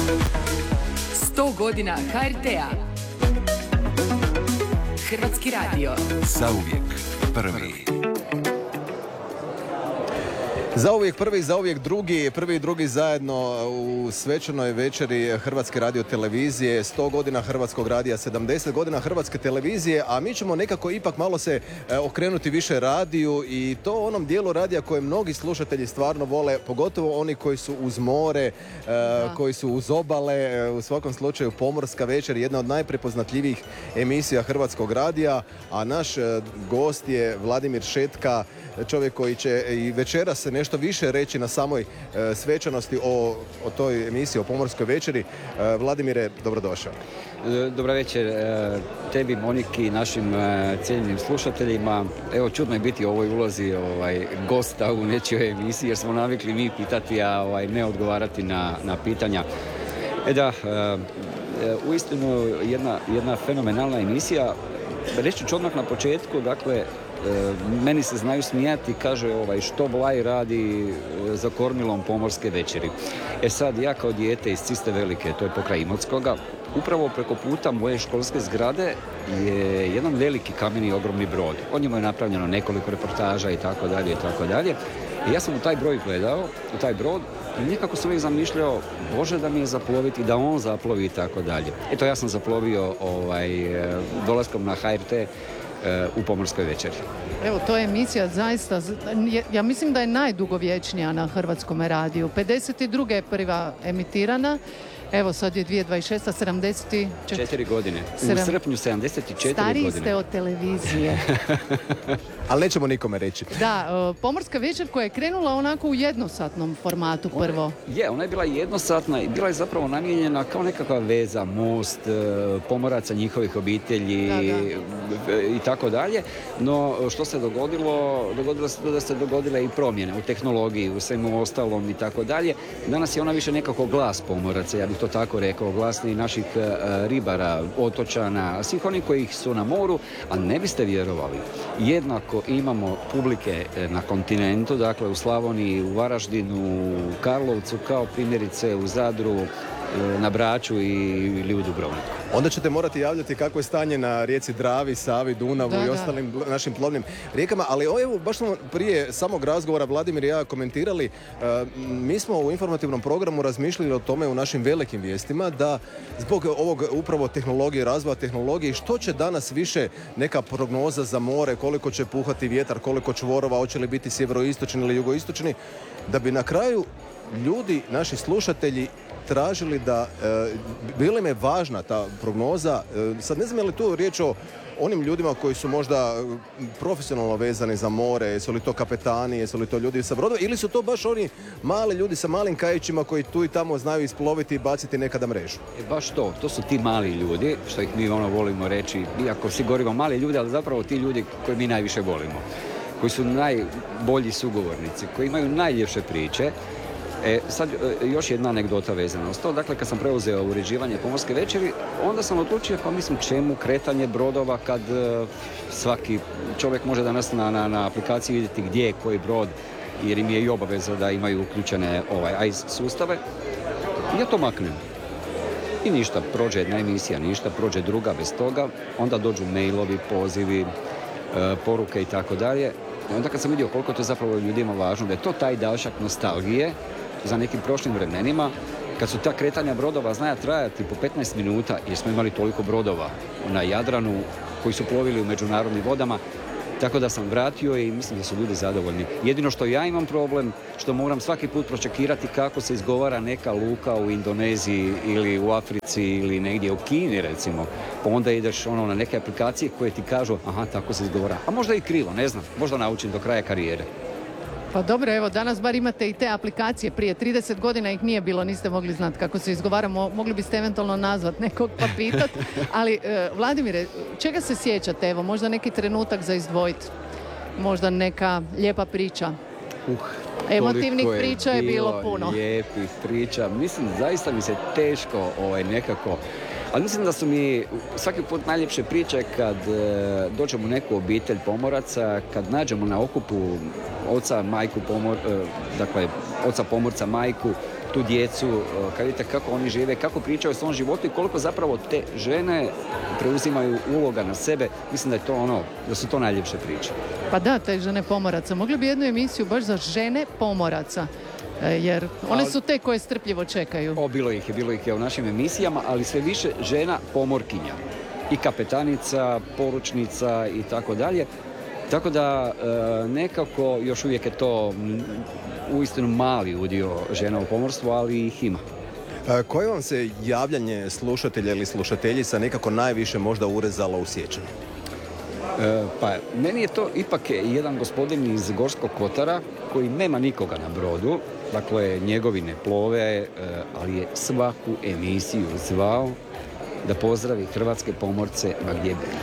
100 godina HRT-a. Hrvatski radio. Zauvijek prvi. Zauvijek prvi, zauvijek drugi, prvi i drugi zajedno u svečanoj večeri Hrvatske radiotelevizije, 100 godina Hrvatskog radija, 70 godina Hrvatske televizije, a mi ćemo nekako ipak malo se okrenuti više radiju i to onom dijelu radija koje mnogi slušatelji stvarno vole, pogotovo oni koji su uz more, koji su uz obale, u svakom slučaju Pomorska večer, jedna od najprepoznatljivijih emisija Hrvatskog radija, a naš gost je Vladimir Šetka, čovjek koji će i večeras se nešto više reći na samoj svečanosti o toj emisiji, o Pomorskoj večeri. Vladimire, dobrodošao. Dobra večer tebi, Moniki i našim cijenjenim slušateljima. Evo, čudno je biti u ovoj ulozi gosta u nečijoj emisiji, jer smo navikli mi pitati, a ne odgovarati na pitanja. Uistinu jedna fenomenalna emisija. Reći ću odmah na početku, dakle, meni se znaju smijati, kaže što Vlaj radi za kormilom Pomorske večeri. Sad, ja kao dijete iz Ciste Velike, to je pokraj Imotskoga, upravo preko puta moje školske zgrade je jedan veliki kameni ogromni brod. O njemu je napravljeno nekoliko reportaža i tako dalje i tako dalje. I ja sam u taj broj gledao, u taj brod, i nekako sam uvijek zamišljao, Bože da mi je zaploviti, da on zaplovi i tako dalje. Eto, ja sam zaplovio dolaskom na HRT u Pomorskoj večeri. Evo, to je emisija zaista, ja mislim da je najdugovječnija na Hrvatskom radiju. 52. je prva emitirana. Evo, sad je 2026. 74 godine. U srpnju 74 godine. Stariji ste od televizije. Ali nećemo nikome reći. Da, Pomorska večer koja je krenula onako u jednosatnom formatu prvo. Ona je bila jednosatna i bila je zapravo namijenjena kao nekakva veza, most, pomoraca, njihovih obitelji i tako dalje. No, što se dogodilo se da se dogodile i promjene u tehnologiji, u svemu ostalom i tako dalje. Danas je ona više nekako glas pomoraca, ja bih to tako rekao, glas i naših ribara, otočana, svih onih koji su na moru, a ne biste vjerovali. Jednako imamo publike na kontinentu, dakle u Slavoniji, u Varaždinu, u Karlovcu, kao primjerice u Zadru, na Braču ili u Dubrovniku. Onda ćete morati javljati kako je stanje na rijeci Dravi, Savi, Dunavu i ostalim našim plovnim rijekama, ali evo, baš smo prije samog razgovora Vladimir i ja komentirali, mi smo u informativnom programu razmišljali o tome u našim velikim vijestima da zbog ovog upravo tehnologije, razvoja tehnologije, što će danas više neka prognoza za more, koliko će puhati vjetar, koliko čvorova, hoće li biti sjeveroistočni ili jugoistočni, da bi na kraju ljudi, naši slušatelji, tražili da, bila im je važna ta prognoza. Sad ne znam je li tu riječ o onim ljudima koji su možda profesionalno vezani za more, jesu li to kapetani, jesu li to ljudi sa brodova, ili su to baš oni mali ljudi sa malim kajićima koji tu i tamo znaju isploviti i baciti nekada mrežu? Baš to su ti mali ljudi, što ih mi volimo reći, iako svi govorimo mali ljudi, ali zapravo ti ljudi koji mi najviše volimo, koji su najbolji sugovornici, koji imaju najljepše priče. Sad još jedna anegdota vezana uz to. Dakle, kad sam preuzeo uređivanje Pomorske večeri, onda sam odlučio, čemu kretanje brodova kad svaki čovjek može danas na aplikaciji vidjeti gdje je koji brod, jer im je i obaveza da imaju uključene AIS sustave. Ja to maknem. I ništa, prođe jedna emisija, ništa, prođe druga bez toga. Onda dođu mailovi, pozivi, poruke i tako dalje. I onda kad sam vidio koliko to zapravo ljudima važno, da je to taj dašak nostalgije za nekim prošlim vremenima, kad su ta kretanja brodova znaja trajati po 15 minuta, jer smo imali toliko brodova na Jadranu koji su plovili u međunarodnim vodama, tako da sam vratio i mislim da su ljudi zadovoljni. Jedino što ja imam problem, što moram svaki put pročekirati kako se izgovara neka luka u Indoneziji ili u Africi ili negdje u Kini, recimo. Pa onda ideš na neke aplikacije koje ti kažu, aha, tako se izgovara. A možda i krivo, ne znam, možda naučim do kraja karijere. Pa dobro, evo, danas bar imate i te aplikacije. Prije 30 godina ih nije bilo, niste mogli znati kako se izgovara. Mogli biste eventualno nazvat nekog pa pitat. Ali, Vladimire, čega se sjećate? Evo, možda neki trenutak za izdvojiti. Možda neka lijepa priča. Emotivnih priča je bilo puno. Lijepih priča. Mislim, zaista mi se teško nekako... Ali mislim da su mi svaki put najljepše priče kad dođemo u neku obitelj pomoraca, kad nađemo na okupu oca, majku, oca pomorca, majku, tu djecu, kad vidite kako oni žive, kako pričaju o svom životu i koliko zapravo te žene preuzimaju uloga na sebe, mislim da je to da su to najljepše priče. Pa da, te žene pomoraca. Mogli bi jednu emisiju baš za žene pomoraca, jer one su te koje strpljivo čekaju. Bilo ih je u našim emisijama, ali sve više žena pomorkinja. I kapetanica, poručnica i tako dalje. Tako da nekako još uvijek je to uistinu mali udio žena u pomorstvu, ali ih ima. Koje vam se javljanje slušatelja ili slušateljica nekako najviše možda urezalo u sjećanju? Pa, meni je to ipak jedan gospodin iz Gorskog Kotara koji nema nikoga na brodu, dakle njegovi ne plove, ali je svaku emisiju zvao da pozdravi hrvatske pomorce ma gdje bili.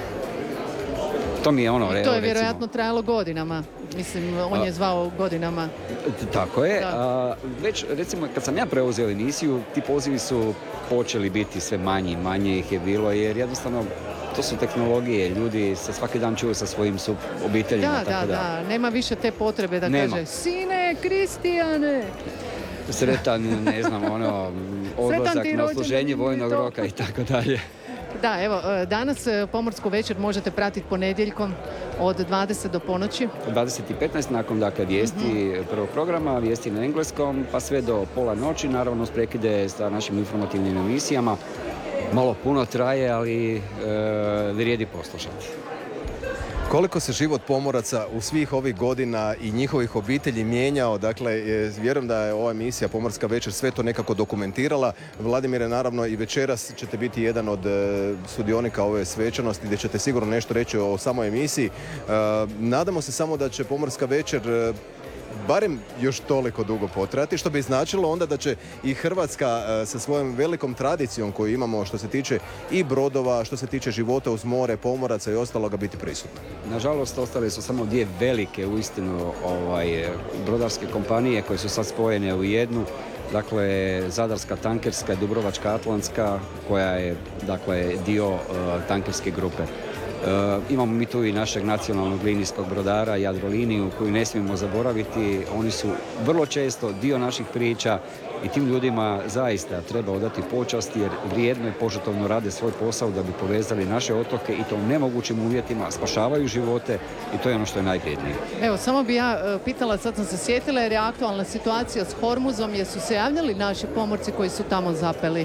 To mi je I to je vjerojatno trajalo godinama. Mislim, on je zvao godinama. Tako je. Već, recimo, kad sam ja preuzeo emisiju, ti pozivi su počeli biti sve manje ih je bilo, jer jednostavno to su tehnologije, ljudi se svaki dan čuju sa svojim obiteljima. Da, nema više te potrebe da kaže sine, Kristijane. Sretan, ne znam, odlazak na odsluženje vojnog roka i tako dalje. Da, evo, danas Pomorsku večer možete pratiti ponedjeljkom od 20 do ponoći. 20:15 nakon, dakle, vijesti prvog programa, vijesti na engleskom, pa sve do pola noći, naravno s prekide sa našim informativnim emisijama. Malo puno traje, ali vrijedi poslušati. Koliko se život pomoraca u svih ovih godina i njihovih obitelji mijenjao, dakle, vjerujem da je ova emisija Pomorska večer sve to nekako dokumentirala. Vladimire, naravno i večeras ćete biti jedan od sudionika ove svečanosti gdje ćete sigurno nešto reći o samoj emisiji. Nadamo se samo da će Pomorska večer barem još toliko dugo potrajati, što bi značilo onda da će i Hrvatska sa svojom velikom tradicijom koju imamo što se tiče i brodova, što se tiče života uz more, pomoraca i ostaloga biti prisutna. Nažalost, ostale su samo dvije velike uistinu brodarske kompanije koje su sad spojene u jednu. Dakle, Zadarska tankerska i Dubrovačka atlantska koja je, dakle, dio tankerske grupe. Imamo mi tu i našeg nacionalnog linijskog brodara Jadroliniju koju ne smijemo zaboraviti. Oni su vrlo često dio naših priča i tim ljudima zaista treba odati počast jer vrijedno i požrtvovno rade svoj posao da bi povezali naše otoke i to u nemogućim uvjetima, spašavaju živote i to je ono što je najvrijednije. Evo, samo bi ja pitala, sad sam se sjetila jer je aktualna situacija s Hormuzom, jesu se javljali naši pomorci koji su tamo zapeli?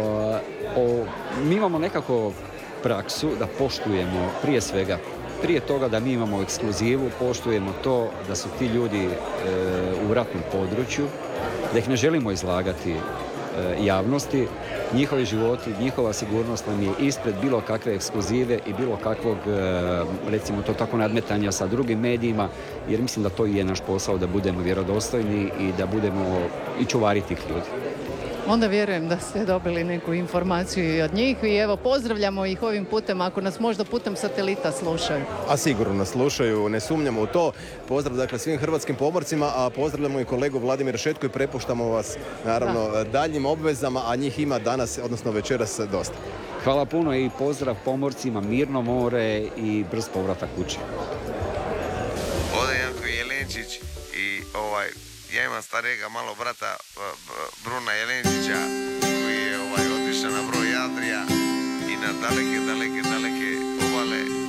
Mi imamo nekako praksu da poštujemo prije svega, prije toga da mi imamo ekskluzivu, poštujemo to da su ti ljudi u ratnom području, da ih ne želimo izlagati javnosti, njihovi životi, njihova sigurnost nam je ispred bilo kakve ekskluzive i bilo kakvog, recimo to tako, nadmetanja sa drugim medijima, jer mislim da to je naš posao, da budemo vjerodostojni i da budemo i čuvari tih ljudi. Onda vjerujem da ste dobili neku informaciju i od njih i evo pozdravljamo ih ovim putem ako nas možda putem satelita slušaju. A sigurno nas slušaju, ne sumnjamo u to. Pozdrav dakle svim hrvatskim pomorcima, a pozdravljamo i kolegu Vladimira Šetku i prepuštamo vas naravno daljnjim obvezama, a njih ima danas, odnosno večeras dosta. Hvala puno i pozdrav pomorcima, mirno more i brz povratak kući. Ovdje je Janko Jelenčić i ja imam starijega malo brata Bruna Jelenčića koji je otišao na broj Adrija i na daleke obale